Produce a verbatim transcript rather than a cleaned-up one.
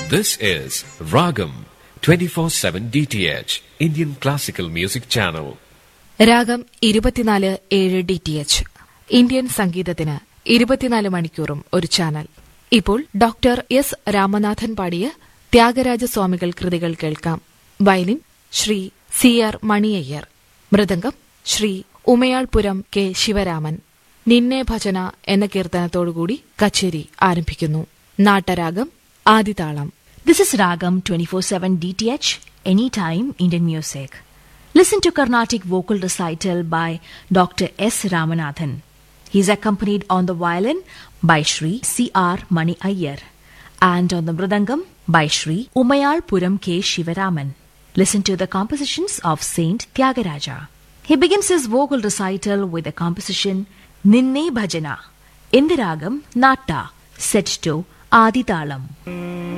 This is Ragam twenty-four seven D T H, Indian Classical Music Channel. രാഗം ഇരുപത്തിനാല് ഏഴ് D T H, Indian സംഗീതത്തിന് ഇരുപത്തിനാല് മണിക്കൂറും ഒരു ചാനൽ. ഇപ്പോൾ ഡോക്ടർ എസ് രാമനാഥൻ പാടിയ ത്യാഗരാജസ്വാമികൾ കൃതികൾ കേൾക്കാം. Violin Shri C R Mani Iyer, mridangam Shri Umayalpuram K Sivaraman. നിന്നെ ഭജന എന്ന കീർത്തനത്തോടുകൂടി കച്ചേരി ആരംഭിക്കുന്നു. നാട്ടരാഗം ആദിതാളം. This is Ragam twenty-four seven D T H, Anytime Indian Music. Listen to Carnatic vocal recital by Doctor S. Ramanathan. He is accompanied on the violin by Shri C R Mani Iyer and on the mridangam by Shri Umayalpuram K. Shivaraman. Listen to the compositions of Saint Tyagaraja. He begins his vocal recital with the composition Ninne Bhajana in the ragam Natta, set to Aditalam.